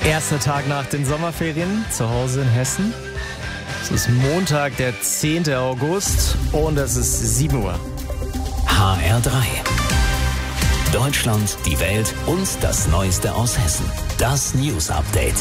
Erster Tag nach den Sommerferien zu Hause in Hessen. Es ist Montag, der 10. August und es ist 7 Uhr. HR3. Deutschland, die Welt und das Neueste aus Hessen. Das News Update.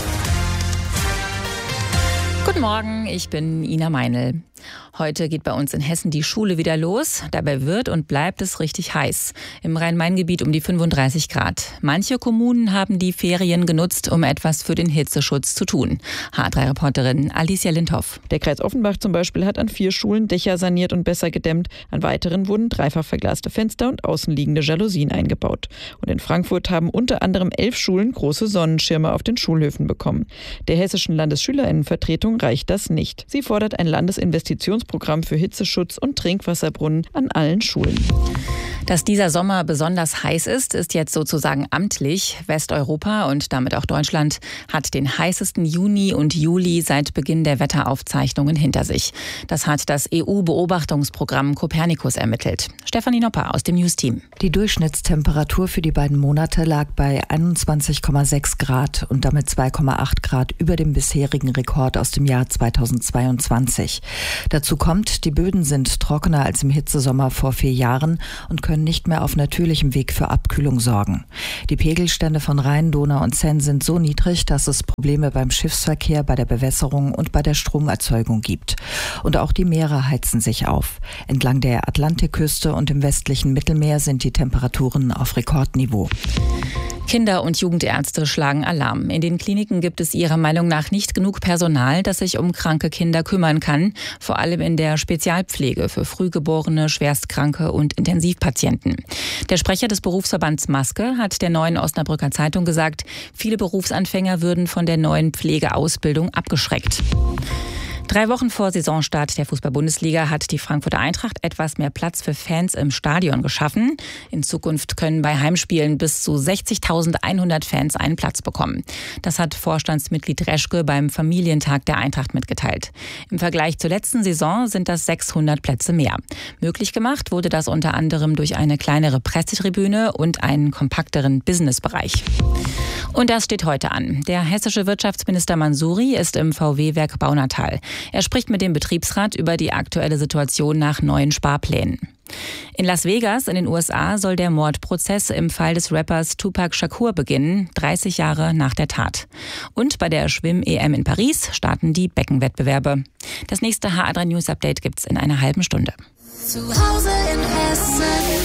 Guten Morgen, ich bin Ina Meinl. Heute geht bei uns in Hessen die Schule wieder los. Dabei wird und bleibt es richtig heiß. Im Rhein-Main-Gebiet um die 35 Grad. Manche Kommunen haben die Ferien genutzt, um etwas für den Hitzeschutz zu tun. HR3-Reporterin Alicia Lindhoff. Der Kreis Offenbach zum Beispiel hat an 4 Schulen Dächer saniert und besser gedämmt. An weiteren wurden dreifach verglaste Fenster und außenliegende Jalousien eingebaut. Und in Frankfurt haben unter anderem 11 Schulen große Sonnenschirme auf den Schulhöfen bekommen. Der hessischen Landesschülerinnenvertretung reicht das nicht. Sie fordert ein Landesinvestitionsprogramm für Hitzeschutz und Trinkwasserbrunnen an allen Schulen. Dass dieser Sommer besonders heiß ist jetzt sozusagen amtlich. Westeuropa und damit auch Deutschland hat den heißesten Juni und Juli seit Beginn der Wetteraufzeichnungen hinter sich. Das hat das EU-Beobachtungsprogramm Copernicus ermittelt. Stefanie Nopper aus dem News-Team. Die Durchschnittstemperatur für die beiden Monate lag bei 21,6 Grad und damit 2,8 Grad über dem bisherigen Rekord aus dem Jahr 2022. Dazu kommt, die Böden sind trockener als im Hitzesommer vor 4 Jahren und können nicht mehr auf natürlichem Weg für Abkühlung sorgen. Die Pegelstände von Rhein, Donau und Seine sind so niedrig, dass es Probleme beim Schiffsverkehr, bei der Bewässerung und bei der Stromerzeugung gibt. Und auch die Meere heizen sich auf. Entlang der Atlantikküste und im westlichen Mittelmeer sind die Temperaturen auf Rekordniveau. Kinder- und Jugendärzte schlagen Alarm. In den Kliniken gibt es ihrer Meinung nach nicht genug Personal, das sich um kranke Kinder kümmern kann, vor allem in der Spezialpflege für Frühgeborene, Schwerstkranke und Intensivpatienten. Der Sprecher des Berufsverbands Maske hat der Neuen Osnabrücker Zeitung gesagt, viele Berufsanfänger würden von der neuen Pflegeausbildung abgeschreckt. 3 Wochen vor Saisonstart der Fußball-Bundesliga hat die Frankfurter Eintracht etwas mehr Platz für Fans im Stadion geschaffen. In Zukunft können bei Heimspielen bis zu 60.100 Fans einen Platz bekommen. Das hat Vorstandsmitglied Reschke beim Familientag der Eintracht mitgeteilt. Im Vergleich zur letzten Saison sind das 600 Plätze mehr. Möglich gemacht wurde das unter anderem durch eine kleinere Pressetribüne und einen kompakteren Businessbereich. Und das steht heute an. Der hessische Wirtschaftsminister Mansouri ist im VW-Werk Baunatal. Er spricht mit dem Betriebsrat über die aktuelle Situation nach neuen Sparplänen. In Las Vegas in den USA soll der Mordprozess im Fall des Rappers Tupac Shakur beginnen, 30 Jahre nach der Tat. Und bei der Schwimm-EM in Paris starten die Beckenwettbewerbe. Das nächste HR3 News Update gibt's in einer halben Stunde. Zu Hause in Hessen.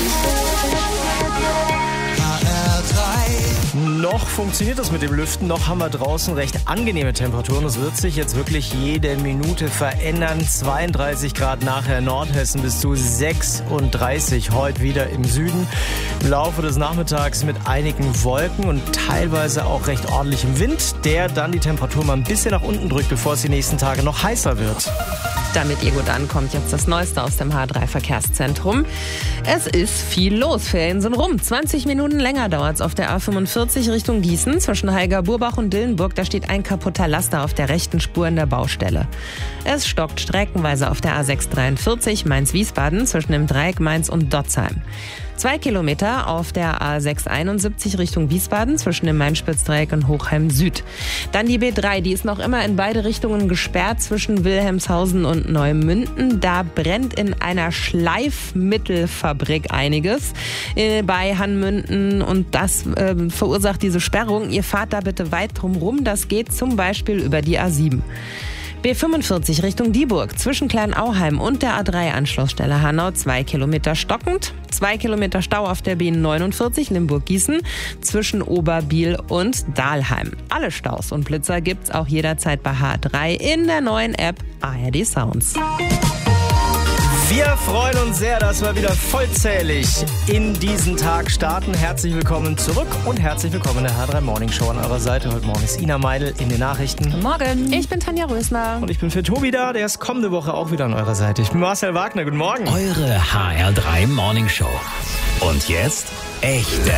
Noch funktioniert das mit dem Lüften, noch haben wir draußen recht angenehme Temperaturen. Es wird sich jetzt wirklich jede Minute verändern. 32 Grad nachher Nordhessen bis zu 36 heute wieder im Süden. Im Laufe des Nachmittags mit einigen Wolken und teilweise auch recht ordentlichem Wind, der dann die Temperatur mal ein bisschen nach unten drückt, bevor es die nächsten Tage noch heißer wird. Damit ihr gut ankommt, jetzt das Neueste aus dem HR3-Verkehrszentrum. Es ist viel los, Ferien sind rum. 20 Minuten länger dauert es auf der A45 Richtung Gießen. Zwischen Heiger-Burbach und Dillenburg, da steht ein kaputter Laster auf der rechten Spur in der Baustelle. Es stockt streckenweise auf der A643 Mainz-Wiesbaden zwischen dem Dreieck Mainz und Dotzheim. 2 Kilometer auf der A671 Richtung Wiesbaden zwischen dem Main-Spitz-Dreieck und Hochheim Süd. Dann die B3, die ist noch immer in beide Richtungen gesperrt zwischen Wilhelmshausen und Neumünden. Da brennt in einer Schleifmittelfabrik einiges bei Hanmünden und das verursacht diese Sperrung. Ihr fahrt da bitte weit drum rum, das geht zum Beispiel über die A7. B45 Richtung Dieburg zwischen Kleinauheim und der A3-Anschlussstelle Hanau 2 Kilometer stockend. 2 Kilometer Stau auf der B49 Limburg-Gießen zwischen Oberbiel und Dahlheim. Alle Staus und Blitzer gibt's auch jederzeit bei H3 in der neuen App ARD Sounds. Wir freuen uns sehr, dass wir wieder vollzählig in diesen Tag starten. Herzlich willkommen zurück und herzlich willkommen in der HR3 Morning Show an eurer Seite. Heute Morgen ist Ina Meinl in den Nachrichten. Guten Morgen. Ich bin Tanja Rösner. Und ich bin für Tobi da, der ist kommende Woche auch wieder an eurer Seite. Ich bin Marcel Wagner, guten Morgen. Eure HR3 Morning Show. Und jetzt echte